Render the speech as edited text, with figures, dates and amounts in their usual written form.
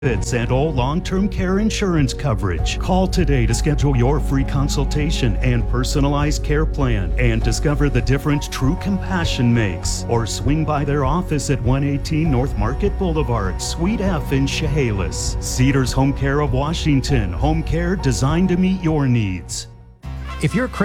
and all long-term care insurance coverage. Call today to schedule your free consultation and personalized care plan and discover the difference true compassion makes. Or swing by their office at 118 North Market Boulevard, Suite F in Chehalis. Cedars Home Care of Washington. Home care designed to meet your needs. If you're